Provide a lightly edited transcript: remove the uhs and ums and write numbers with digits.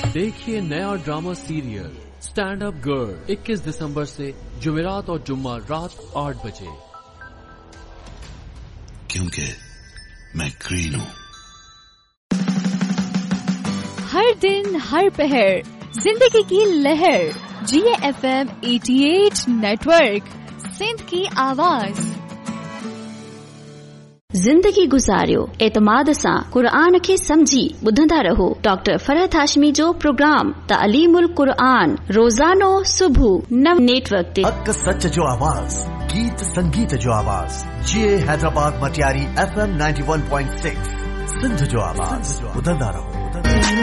देखिए नया drama serial stand up girl 21 दिसंबर से जुमेरात और जुम्मा रात 8 बजे। क्योंकि मैं ग्रीन हूँ। हर दिन हर पहर जिंदगी की लहर GFM 88 नेटवर्क सिंध की आवाज। ज़िंदगी गुज़ारियो एतमाद सां क़ुरान खे समझी ॿुधंदा रहो। डॉक्टर फरहत हाशमी जो प्रोग्राम तालीमुल क़ुरान रोज़ानो सुबह 9 नेटवर्क ते। हक़ सच जो आवाज़, गीत संगीत जो आवाज़। जे हैदराबाद मटियारी FM 91.6 सिंध जो आवाज़ ॿुधंदा रहो।